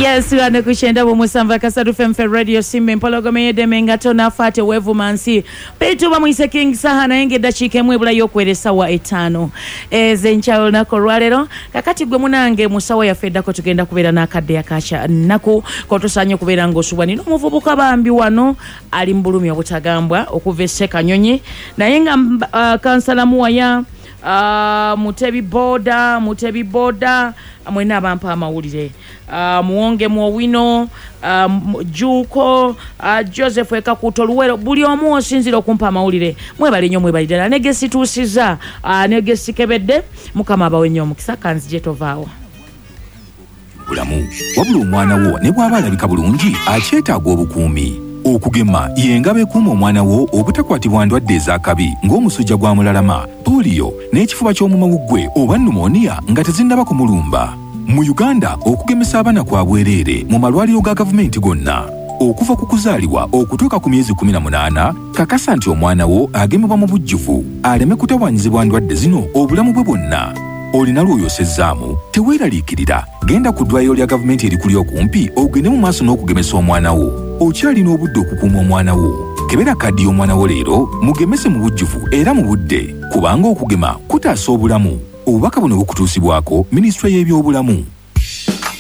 Yes, wane kushenda bumusamva kasadu femfe radio simme mpologome yedeme ngatona fate wevu mansi petu bamwise King Saha na yenge dachike mwebula yokweresa wa 5 zenchalo nako rwalero kakati gwe munange musawa ya fedda ko tugenda kubera nakadde yakacha nako kotusanye kubera ngosubwani no muvubuka bambi wano ali mbulumi obutagambwa okuvese kanyonyi na yenga kansalamu waya Mutebi boda mwena abampa amawulire muwonge muwino Juko Joseph Ekakuto Luwero buli omu osinzira okumpa amawulire mwebali nnyo mwebalidala negesi tusiza negesi kebedde mukama abawenyo omukisa kanzije tovaawo bulamu wabula omwana wo ne bw'aba alabika bulungi akyetaaga obukuumi okugema yengabe kuuma omwana wo obutakwatibwa ndwadde ez'akabi ng'omusujja gwa mulalama polio n'ekifuba ky'omumawuggwe oba pneumonia nga tezinnaba kumulumba mu Uganda okugemesa abaana kwa bwereere mu malwaliro ga gavumenti gonna okuva ku kuzaalibwa okutuuka ku myezi 18 kakasa nti omwana wo agemebwa mu bujjuvu aleme kutawaanyizibwa ndwadde zino obulamu bwe bwonna olina lw'oyosezzaamu teweeraliikirira genda ku ddwaliro lya gavumenti erikuli okumpi ogende mu maaso n'okugemesa omwana wo okyalina obudde okukuuma omwana wo kebera kaddi y'omwana wo leero mugemese mu bujjuvu era mu budde kubanga okugema kutaasa obulamu obubaka buno bukutuusibwako minisitule y'ebyobulamu